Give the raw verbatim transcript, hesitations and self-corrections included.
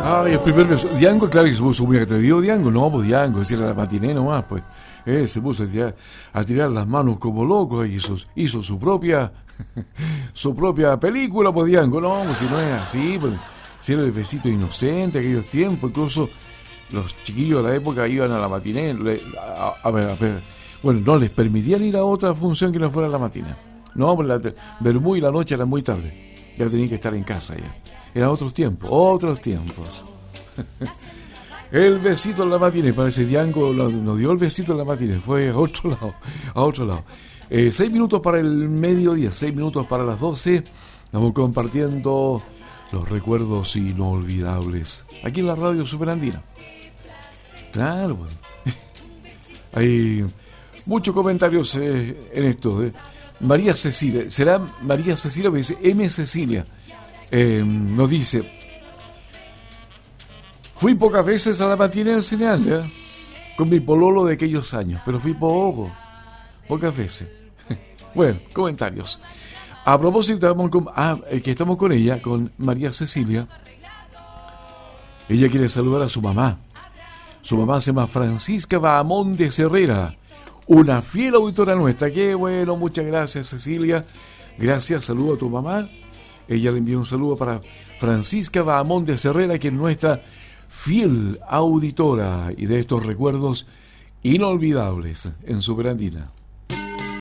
Ay, el primer beso. Diango, claro que se puso muy atrevido, Diango. No, pues Diango, decía la matiné nomás, pues. Eh, se puso a tirar, a tirar las manos como loco y hizo, hizo su propia su propia película, pues Diango. No, pues si no es así, pues si era el besito inocente aquellos tiempos, incluso los chiquillos de la época iban a la matiné, le, a, a, ver, a ver, bueno, no les permitían ir a otra función que no fuera la matiné. No, pues la Bermú y la noche era muy tarde, ya tenían que estar en casa ya. Eran otros tiempos, otros tiempos. El besito en la matiné, parece Diango nos dio el besito en la matiné, fue a otro lado, a otro lado. Eh, seis minutos para el mediodía, seis minutos para las doce, estamos compartiendo los recuerdos inolvidables, aquí en la radio Superandina. Claro, pues. Hay muchos comentarios eh, en esto. Eh. María Cecilia, ¿será María Cecilia? Me dice M. Cecilia, eh, nos dice... Fui pocas veces a la matiné del Cineal, ¿ya? Con mi pololo de aquellos años, pero fui poco, pocas veces. Bueno, comentarios. A propósito, estamos con, ah, que estamos con ella, con María Cecilia. Ella quiere saludar a su mamá. Su mamá se llama Francisca Bahamondes Herrera, una fiel auditora nuestra. Qué bueno, muchas gracias, Cecilia. Gracias, saludo a tu mamá. Ella le envía un saludo para Francisca Bahamondes Herrera, que es nuestra fiel auditora y de estos recuerdos inolvidables en Superandina.